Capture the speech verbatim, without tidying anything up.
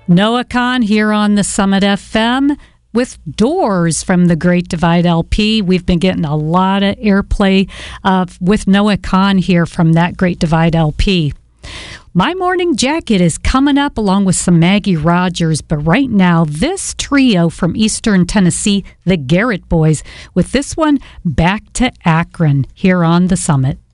Noah Kahn here on the Summit F M with Doors from the Great Divide L P. We've been getting a lot of airplay uh, with Noah Kahn here from that Great Divide L P. My Morning Jacket is coming up along with some Maggie Rogers, but right now, this trio from Eastern Tennessee, the Garrett Boys, with this one, Back to Akron, here on the Summit.